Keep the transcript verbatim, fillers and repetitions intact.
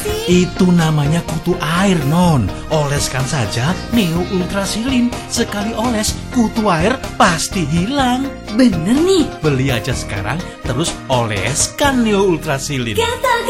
Itu namanya kutu air, Non. Oleskan saja Neo Ultrasilin. Sekali oles, kutu air pasti hilang. Bener nih. Beli aja sekarang, terus oleskan Neo Ultrasilin. Gatal